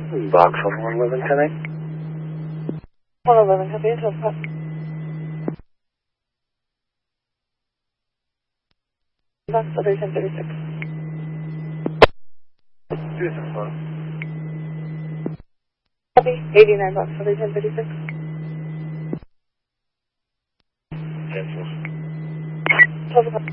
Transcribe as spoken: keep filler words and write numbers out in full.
Box on one eleven ten eight. one eleven, copy, twelve o'clock. Box over ten thirty-six. Two six one. Copy, eighty-nine box over ten thirty-six. Cancel. twelve o'clock.